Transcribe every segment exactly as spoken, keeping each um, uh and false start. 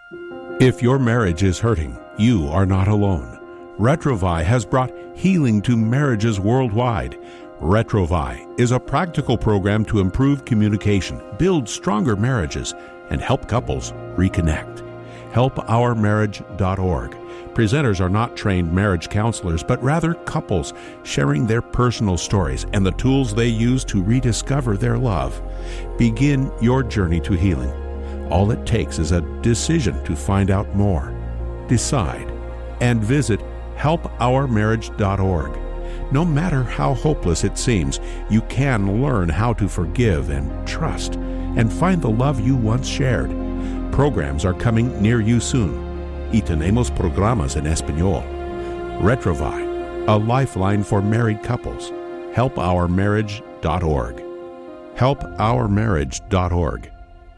If your marriage is hurting, you are not alone. Retrovai has brought healing to marriages worldwide. Retrovai is a practical program to improve communication, build stronger marriages, and help couples reconnect. help our marriage dot org. Presenters are not trained marriage counselors, but rather couples sharing their personal stories and the tools they use to rediscover their love. Begin your journey to healing. All it takes is a decision to find out more. Decide and visit help our marriage dot org. No matter how hopeless it seems, you can learn how to forgive and trust and find the love you once shared. Programs are coming near you soon. Y tenemos programas en español. Retrovai, a lifeline for married couples. help our marriage dot org. help our marriage dot org.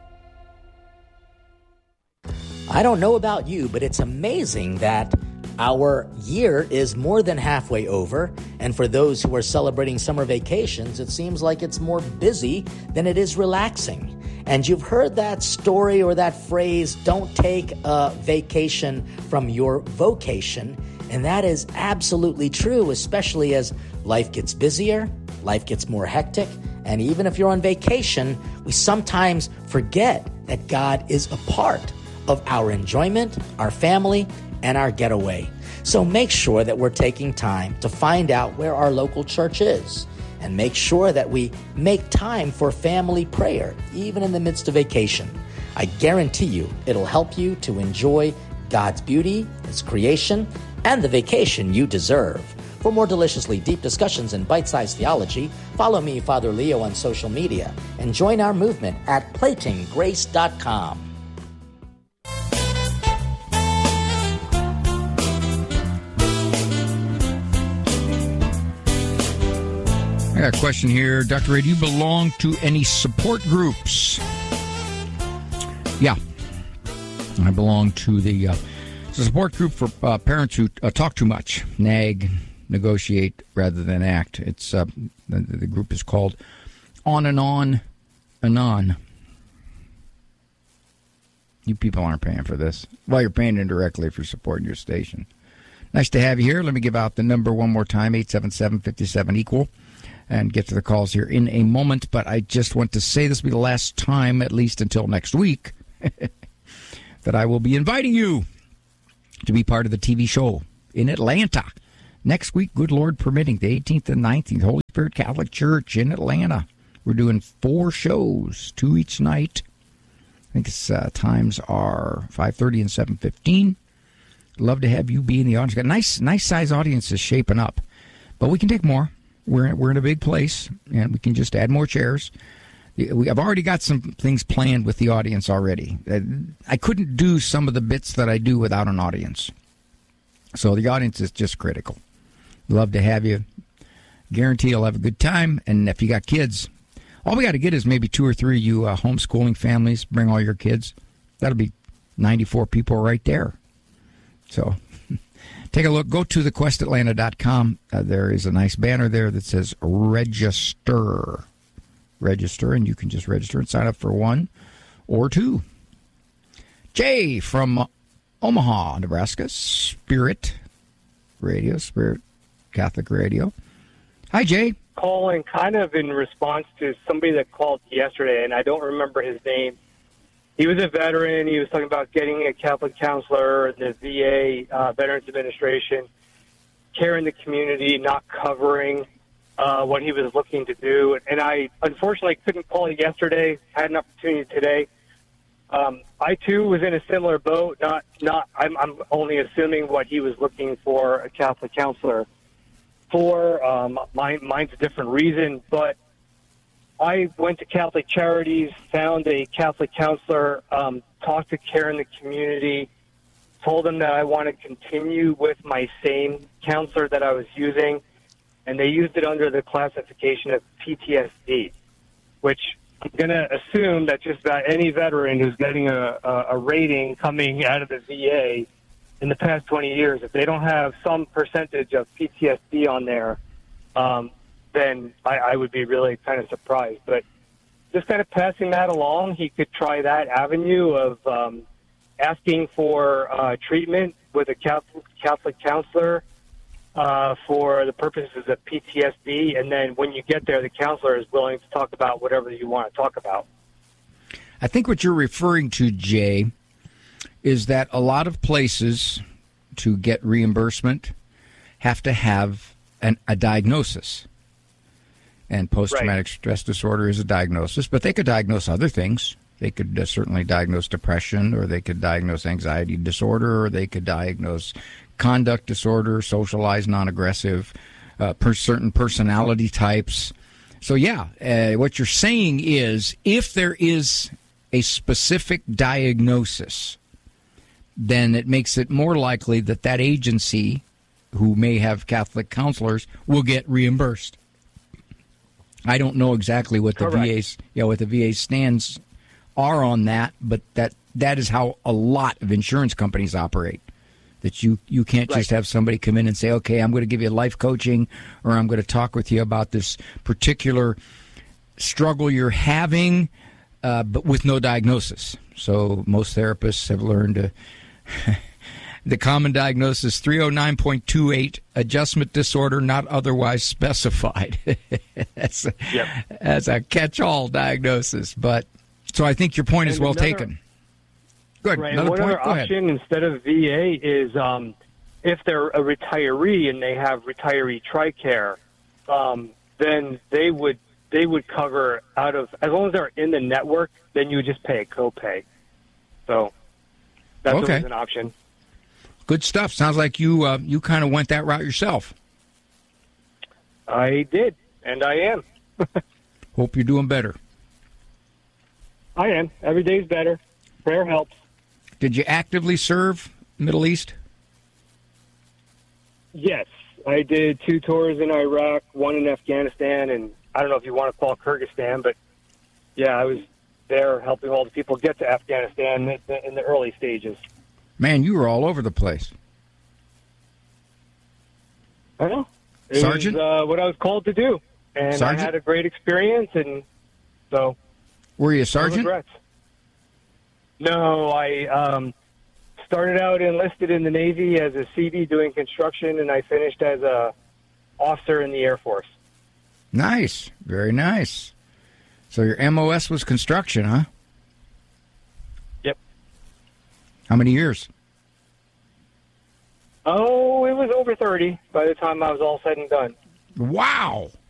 I don't know about you, but it's amazing that our year is more than halfway over, and for those who are celebrating summer vacations, it seems like it's more busy than it is relaxing. And you've heard that story or that phrase, don't take a vacation from your vocation, and that is absolutely true, especially as life gets busier, life gets more hectic, and even if you're on vacation, we sometimes forget that God is a part of our enjoyment, our family, and our getaway. So make sure that we're taking time to find out where our local church is, and make sure that we make time for family prayer, even in the midst of vacation. I guarantee you it'll help you to enjoy God's beauty, His creation, and the vacation you deserve. For more deliciously deep discussions and bite-sized theology, follow me, Father Leo, on social media, and join our movement at plating grace dot com. I got a question here. Doctor Ray, do you belong to any support groups? Yeah. I belong to the uh, support group for uh, parents who uh, talk too much, nag, negotiate rather than act. It's uh, the, the group is called On and On and On. You people aren't paying for this. Well, you're paying indirectly if you're supporting your station. Nice to have you here. Let me give out the number one more time, eight seven seven, five seven, equal. And get to the calls here in a moment. But I just want to say this will be the last time, at least until next week, that I will be inviting you to be part of the T V show in Atlanta. Next week, good Lord permitting, the eighteenth and nineteenth, Holy Spirit Catholic Church in Atlanta. We're doing four shows, two each night. I think its uh, times are five thirty and seven fifteen. Love to have you be in the audience. Got a nice, nice size audience is shaping up. But we can take more. We're we're in a big place, and we can just add more chairs. We, I've already got some things planned with the audience already. I couldn't do some of the bits that I do without an audience. So the audience is just critical. Love to have you. Guarantee you'll have a good time. And if you got kids, all we got to get is maybe two or three of you uh, homeschooling families. Bring all your kids. That'll be ninety-four people right there. So take a look. Go to the quest atlanta dot com. Uh, there is a nice banner there that says register. Register, and you can just register and sign up for one or two. Jay from Omaha, Nebraska, Spirit Radio, Spirit Catholic Radio. Hi, Jay. Calling kind of in response to somebody that called yesterday, and I don't remember his name. He was a veteran. He was talking about getting a Catholic counselor, the V A, uh, Veterans Administration, care in the community, not covering uh, what he was looking to do. And I, unfortunately, couldn't call it yesterday. Had an opportunity today. Um, I, too, was in a similar boat. Not, not. I'm, I'm only assuming what he was looking for a Catholic counselor for. Um, mine, mine's a different reason, but I went to Catholic Charities, found a Catholic counselor, um, talked to Care in the Community, told them that I want to continue with my same counselor that I was using, and they used it under the classification of P T S D, which I'm going to assume that just about any veteran who's getting a, a, a rating coming out of the V A in the past twenty years, if they don't have some percentage of P T S D on there, um, then I, I would be really kind of surprised. But just kind of passing that along, he could try that avenue of um, asking for uh, treatment with a Catholic, Catholic counselor uh, for the purposes of P T S D, and then when you get there, the counselor is willing to talk about whatever you want to talk about. I think what you're referring to, Jay, is that a lot of places to get reimbursement have to have an, a diagnosis. And post-traumatic right. stress disorder is a diagnosis, but they could diagnose other things. They could uh, certainly diagnose depression, or they could diagnose anxiety disorder, or they could diagnose conduct disorder, socialized, non-aggressive, uh, per certain personality types. So, yeah, uh, what you're saying is if there is a specific diagnosis, then it makes it more likely that that agency, who may have Catholic counselors, will get reimbursed. I don't know exactly what the Correct. V A's, you know, what the V A stands are on that, but that that is how a lot of insurance companies operate. That you, you can't right. just have somebody come in and say, okay, I'm going to give you life coaching, or I'm going to talk with you about this particular struggle you're having, uh, but with no diagnosis. So most therapists have learned to... The common diagnosis, three oh nine point two eight, adjustment disorder not otherwise specified. that's, a, yep. that's a catch-all diagnosis. But so I think your point and is well another, taken. Good. Right. Another One point? other Go option ahead. instead of V A is um, if they're a retiree and they have retiree TRICARE, um, then they would they would cover out of, as long as they're in the network, then you would just pay a copay. So that's Okay. always an option. Good stuff. Sounds like you uh, you kind of went that route yourself. I did, and I am. Hope you're doing better. I am. Every day's better. Prayer helps. Did you actively serve Middle East? Yes. I did two tours in Iraq, one in Afghanistan, and I don't know if you want to call Kyrgyzstan, but yeah, I was there helping all the people get to Afghanistan in the, in the early stages. Man, you were all over the place. I know. It Sergeant? was uh, what I was called to do, and Sergeant? I had a great experience, and so... Were you a no sergeant? regrets. No, I um, started out enlisted in the Navy as a C D doing construction, and I finished as a officer in the Air Force. Nice. Very nice. So your M O S was construction, huh? Yep. How many years? Oh, it was over thirty by the time I was all said and done. Wow.